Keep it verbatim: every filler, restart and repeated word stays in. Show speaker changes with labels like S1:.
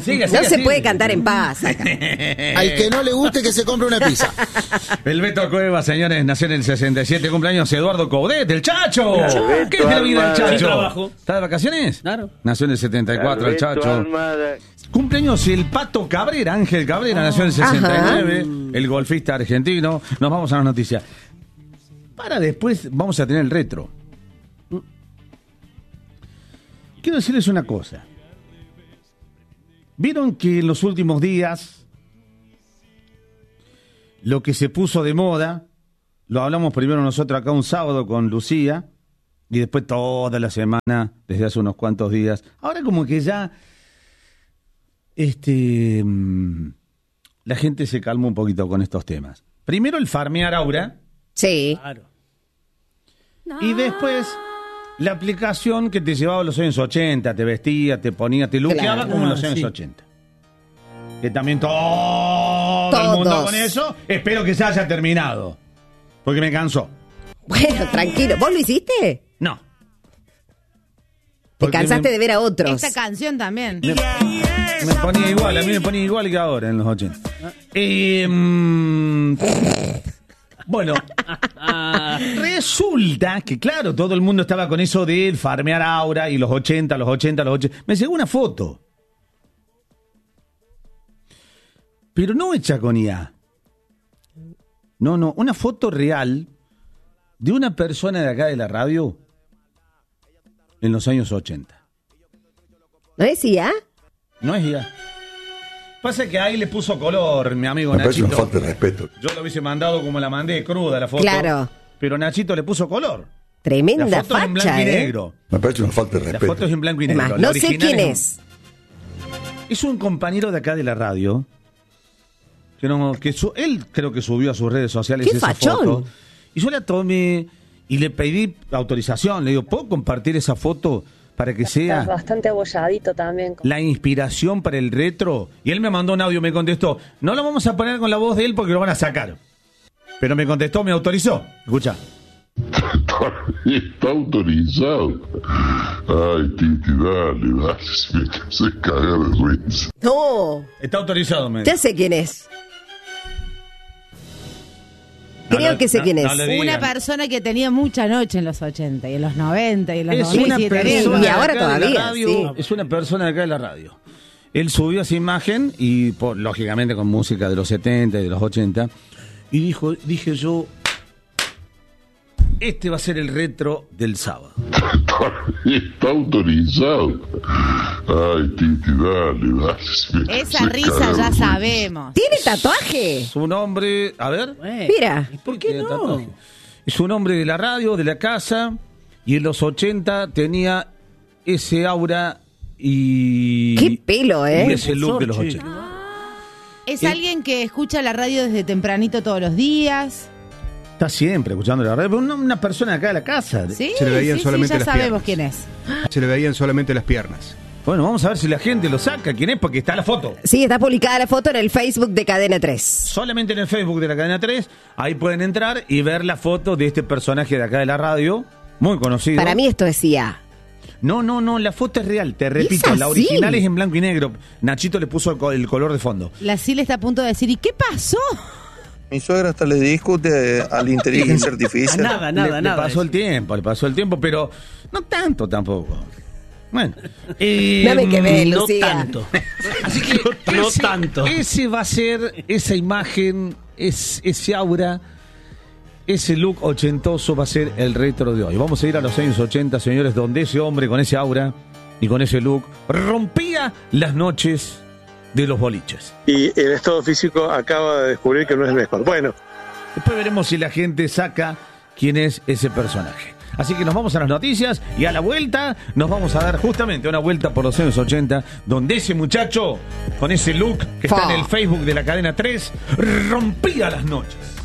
S1: siga,
S2: No
S1: siga,
S2: se
S1: siga.
S2: puede cantar en paz acá.
S3: Al que no le guste que se compre una pizza.
S1: El Beto Cueva, señores, nació en el sesenta y siete, cumpleaños Eduardo Coudet, el Chacho.
S4: Beto
S1: ¿Qué es de la vida del
S4: Almada.
S1: Chacho?
S5: Trabajo.
S1: ¿Está de vacaciones?
S5: Claro.
S1: Nació en el setenta y cuatro, el
S4: Beto
S1: Chacho.
S4: Almada.
S1: Cumpleaños el Pato Cabrera, Ángel Cabrera, nació en el sesenta y nueve, el golfista argentino. Nos vamos a las noticias. Para después vamos a tener el retro. Quiero decirles una cosa. ¿Vieron que en los últimos días lo que se puso de moda, lo hablamos primero nosotros acá un sábado con Lucía, y después toda la semana, desde hace unos cuantos días? Ahora como que ya este mmm, la gente se calma un poquito con estos temas. Primero el farmear aura,
S2: Sí.
S5: Claro.
S1: y después la aplicación que te llevaba a los años ochenta, te vestía, te ponía, te luqueaba
S2: Claro.
S1: como en los
S5: Ah,
S1: años
S5: sí.
S1: ochenta. Que también todo el mundo
S2: Todos.
S1: con eso, espero que se haya terminado. Porque me cansó.
S2: Bueno, tranquilo. ¿Vos lo hiciste?
S1: No.
S2: Te
S1: Porque
S2: cansaste
S1: me,
S2: de ver a otros.
S6: Esta canción también.
S1: me, me ponía igual, a mí me ponía igual que ahora en los ochenta. Eh, mm, bueno, resulta que, claro, todo el mundo estaba con eso de farmear aura y los ochenta, los ochenta, los ochenta. Me llegó una foto. Pero no hecha con I A. No, no, una foto real de una persona de acá de la radio en los años ochenta.
S2: ¿No decía?
S1: No es I A. Pasa que ahí le puso color, mi amigo
S7: Me parece
S1: Nachito.
S7: una falta de respeto.
S1: Yo lo hubiese mandado como la mandé, cruda la foto.
S2: Claro.
S1: Pero Nachito le puso color.
S2: Tremenda
S1: La foto es en blanco
S2: facha,
S1: y
S2: ¿eh?
S1: negro.
S7: Me parece una falta de
S1: La
S7: respeto.
S1: foto es en blanco y
S2: Es
S1: negro.
S2: más,
S1: La
S2: no sé
S1: original
S2: quién
S1: en-
S2: es.
S1: Es un compañero de acá de la radio. Que no, que su- él creo que subió a sus redes sociales
S2: ¡Qué
S1: esa
S2: fachón!
S1: foto. Y yo la tomé y le pedí autorización. Le digo, ¿puedo compartir esa foto para que sea
S8: Estás bastante abolladito también.
S1: la inspiración para el retro? Y él me mandó un audio, me contestó, no lo vamos a poner con la voz de él porque lo van a sacar. Pero me contestó, me autorizó. Escucha.
S9: Está autorizado. Ay, Titi, dale, dale. Si me haces cagar de risa.
S2: No,
S1: Está autorizado, me
S2: ya sé quién es.
S1: No,
S2: Creo
S1: no,
S2: que sé
S1: no,
S2: quién
S1: no
S2: es.
S1: le digan.
S6: Una persona que tenía mucha noche en los ochenta y en los noventa y en los
S1: Es
S6: dos mil
S1: una
S6: sigue
S1: persona
S6: teniendo.
S2: Y ahora
S1: de acá de la
S2: todavía,
S1: radio,
S2: sí.
S1: Es una persona de acá de la radio. Él subió esa imagen y por, lógicamente con música de los setenta y de los ochenta y dijo, dije yo, este va a ser el retro del sábado.
S9: Está autorizado. Ay, Titi, dale, dale. Si me
S6: Esa
S9: haces
S6: risa
S9: cagar
S6: ya
S9: de risa.
S6: sabemos.
S2: ¿Tiene tatuaje?
S1: Su nombre, a ver,
S5: Eh,
S2: Mira.
S5: ¿Por qué
S1: tiene
S5: no?
S1: tatuaje. Es un hombre de la radio, de la casa, y en los ochenta tenía ese aura y...
S2: Qué pelo,
S1: y
S2: ¿eh?
S1: ese look de los
S5: Sorchi.
S1: ochenta.
S6: Es
S1: Eh.
S6: alguien que escucha la radio desde tempranito todos los días.
S1: Está siempre escuchando la radio, pero una, una persona de acá de la casa.
S6: Sí,
S10: Se le veían
S6: sí,
S10: solamente
S6: sí, ya
S10: las
S6: sabemos
S10: piernas.
S6: quién es.
S10: Se le veían solamente las piernas.
S1: Bueno, vamos a ver si la gente lo saca. ¿Quién es? Porque está la foto.
S2: Sí, está publicada la foto en el Facebook de Cadena tres.
S1: Solamente en el Facebook de la Cadena tres. Ahí pueden entrar y ver la foto de este personaje de acá de la radio. Muy conocido.
S2: Para mí esto decía.
S1: No, no, no. La foto es real. Te repito,
S2: ¿Es
S1: la
S2: así?
S1: original es en blanco y negro. Nachito le puso el, co- el color de fondo.
S6: La Sil está a punto de decir, ¿y qué pasó?
S11: Mi suegra hasta le discute a la inteligencia artificial.
S5: Nada, nada,
S1: le,
S5: nada.
S1: Le pasó el tiempo, le pasó el tiempo, pero no tanto tampoco. Bueno. eh,
S2: Dame que ver,
S5: No
S2: Lucía.
S5: tanto.
S1: Así que
S5: No
S1: ese,
S5: tanto.
S1: Ese va a ser, esa imagen, es, ese aura, ese look ochentoso va a ser el retro de hoy. Vamos a ir a los años ochenta, señores, donde ese hombre con ese aura y con ese look rompía las noches de los boliches.
S11: Y el estado físico acaba de descubrir que no es mejor. Bueno,
S1: Después veremos si la gente saca quién es ese personaje. Así que nos vamos a las noticias y a la vuelta nos vamos a dar justamente una vuelta por los años ochenta, donde ese muchacho con ese look que está
S2: Fa.
S1: en el Facebook de la Cadena tres rompía las noches.